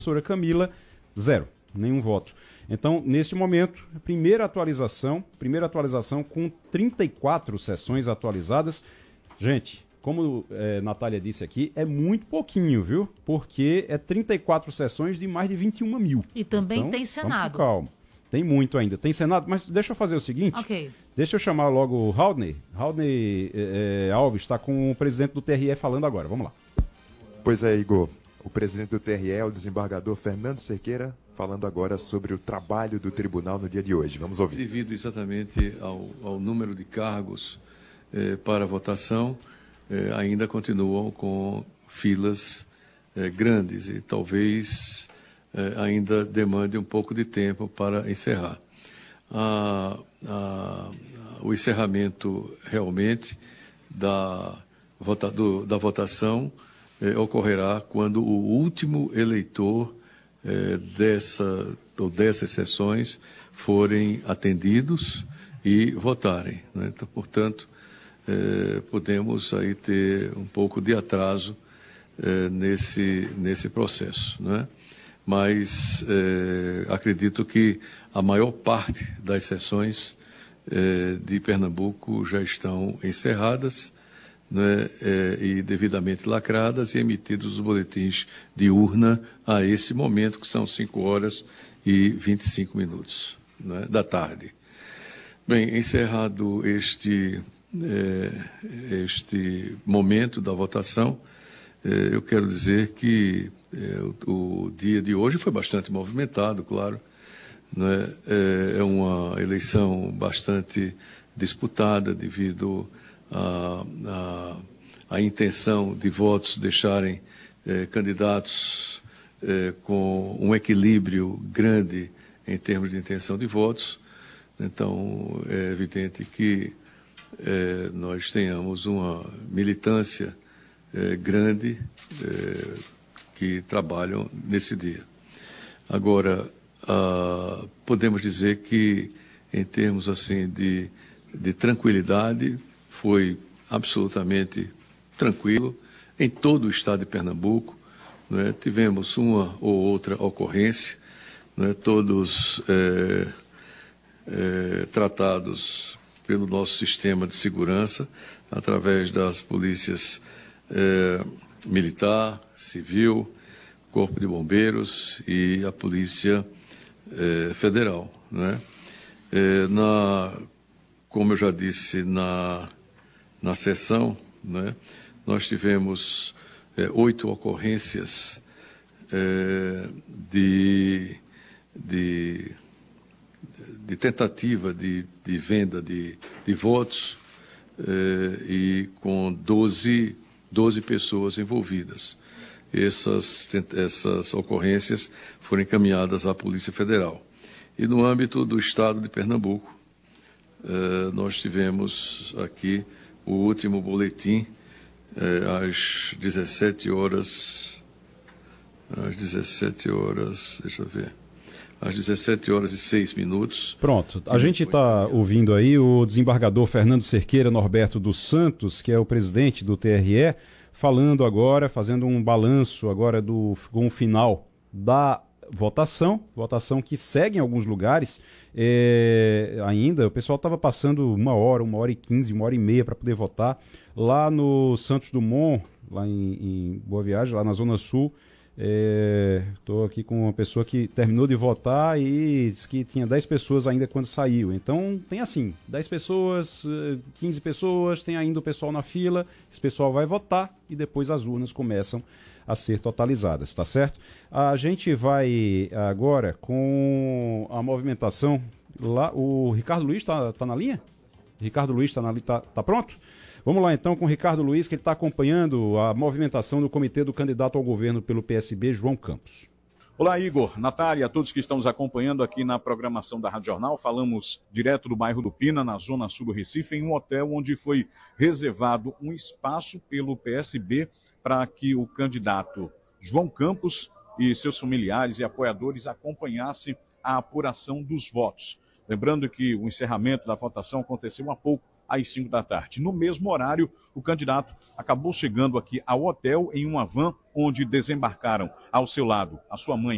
professora Camila, 0, nenhum voto. Então, neste momento, primeira atualização com 34 sessões atualizadas. Gente, como Natália disse aqui, é muito pouquinho, viu? Porque é 34 sessões de mais de 21 mil. E também então, tem Senado. Vamos com calma. Tem muito ainda. Tem Senado, mas deixa eu fazer o seguinte. Ok. Deixa eu chamar logo o Haldney. Haldney Alves está com o presidente do TRE falando agora. Vamos lá. Pois é, Igor. O presidente do TRE é o desembargador Fernando Cerqueira, falando agora sobre o trabalho do tribunal no dia de hoje. Vamos ouvir. Devido exatamente ao número de cargos para votação, ainda continuam com filas grandes e talvez ainda demande um pouco de tempo para encerrar. O encerramento realmente da votação ocorrerá quando o último eleitor dessas sessões forem atendidos e votarem, né? Então, portanto, podemos aí ter um pouco de atraso nesse processo, né? Mas acredito que a maior parte das sessões de Pernambuco já estão encerradas, né, e devidamente lacradas e emitidos os boletins de urna a esse momento, que são 5h25, né, da tarde. Bem, encerrado este momento da votação, eu quero dizer que o dia de hoje foi bastante movimentado, claro, né, é uma eleição bastante disputada devido a intenção de votos deixarem candidatos com um equilíbrio grande em termos de intenção de votos. Então, é evidente que nós tenhamos uma militância grande que trabalham nesse dia. Agora, podemos dizer que, em termos assim de tranquilidade, foi absolutamente tranquilo em todo o estado de Pernambuco, né? Tivemos uma ou outra ocorrência, né? Todos tratados pelo nosso sistema de segurança, através das polícias militar, civil, Corpo de Bombeiros e a Polícia Federal, né? Como eu já disse na sessão, né, nós tivemos 8 ocorrências de tentativa de venda de votos e com 12 pessoas envolvidas. Essas ocorrências foram encaminhadas à Polícia Federal. E no âmbito do Estado de Pernambuco, nós tivemos aqui o último boletim às 17 horas, deixa eu ver, às 17h06. Pronto, a gente está ouvindo aí o desembargador Fernando Cerqueira Norberto dos Santos, que é o presidente do TRE, falando agora, fazendo um balanço agora com o final da votação que segue em alguns lugares. Ainda o pessoal estava passando 1h15, 1h30 para poder votar. Lá no Santos Dumont, lá em Boa Viagem, lá na Zona Sul, estou aqui com uma pessoa que terminou de votar e disse que tinha 10 pessoas ainda quando saiu. Então tem assim, 10 pessoas, 15 pessoas, tem ainda o pessoal na fila, esse pessoal vai votar e depois as urnas começam a ser totalizadas, tá certo? A gente vai agora com a movimentação lá. O Ricardo Luiz tá na linha? Ricardo Luiz tá pronto? Vamos lá então com o Ricardo Luiz, que ele está acompanhando a movimentação do comitê do candidato ao governo pelo PSB, João Campos. Olá, Igor, Natália, a todos que estão nos acompanhando aqui na programação da Rádio Jornal. Falamos direto do bairro do Pina, na zona sul do Recife, em um hotel onde foi reservado um espaço pelo PSB para que o candidato João Campos e seus familiares e apoiadores acompanhassem a apuração dos votos. Lembrando que o encerramento da votação aconteceu há pouco, às 5 da tarde. No mesmo horário, o candidato acabou chegando aqui ao hotel em uma van onde desembarcaram ao seu lado a sua mãe,